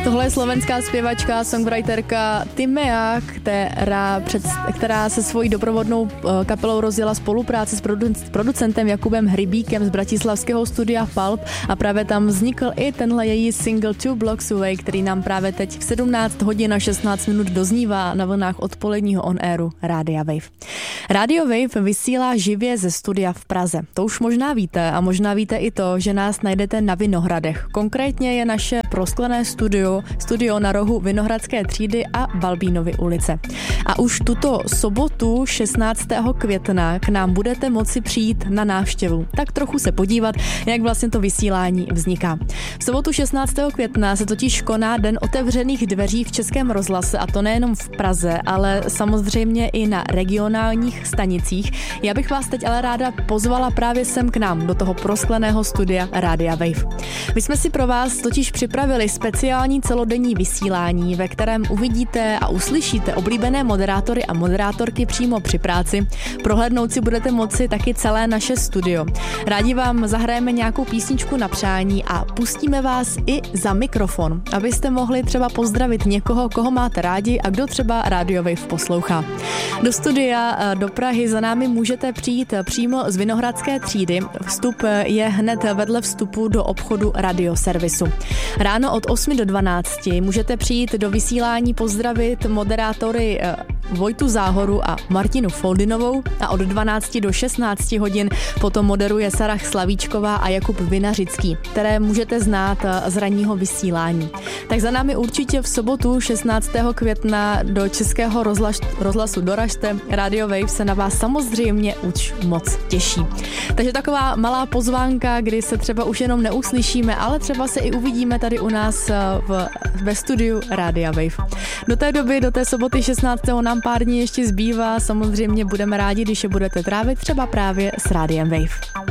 Tohle je slovenská zpěvačka, songwriterka Timea, která se svojí doprovodnou kapelou rozjela spolupráci s producentem Jakubem Hrybíkem z bratislavského studia Pulp a právě tam vznikl i tenhle její single Two Blocks Away, který nám právě teď v 17 hodin a 16 minut doznívá na vlnách odpoledního on-airu Rádia Wave. Radio Wave vysílá živě ze studia v Praze. To už možná víte a možná víte i to, že nás najdete na Vinohradech. Konkrétně je naše prosklené studio na rohu Vinohradské třídy a Balbínovy ulice. A už tuto sobotu 16. května k nám budete moci přijít na návštěvu. Tak trochu se podívat, jak vlastně to vysílání vzniká. V sobotu 16. května se totiž koná Den otevřených dveří v Českém rozhlase a to nejenom v Praze, ale samozřejmě i na regionálních stanicích. Já bych vás teď ale ráda pozvala právě sem k nám, do toho proskleného studia Rádia Wave. My jsme si pro vás totiž připravili speciální celodenní vysílání, ve kterém uvidíte a uslyšíte oblíbené moderátory a moderátorky přímo při práci. Prohlédnout si budete moci taky celé naše studio. Rádi vám zahrajeme nějakou písničku na přání a pustíme vás i za mikrofon, abyste mohli třeba pozdravit někoho, koho máte rádi a kdo třeba Radio Wave poslouchá. Do studia do Prahy za námi můžete přijít přímo z Vinohradské třídy. Vstup je hned vedle vstupu do obchodu radioservisu. Ráno od 8 do 12 můžete přijít do vysílání pozdravit moderátory Vojtu Záhoru a Martinu Foldinovou a od 12 do 16 hodin potom moderuje Sarah Slavíčková a Jakub Vinařický, které můžete znát z ranního vysílání. Tak za námi určitě v sobotu 16. května do Českého rozhlasu doražte. Radio Wave se na vás samozřejmě už moc těší. Takže taková malá pozvánka, kdy se třeba už jenom neuslyšíme, ale třeba se i uvidíme tady u nás ve studiu Rádia Wave. Do té doby, do té soboty 16. nám pár dní ještě zbývá. Samozřejmě budeme rádi, když je budete trávit třeba právě s Rádiem Wave.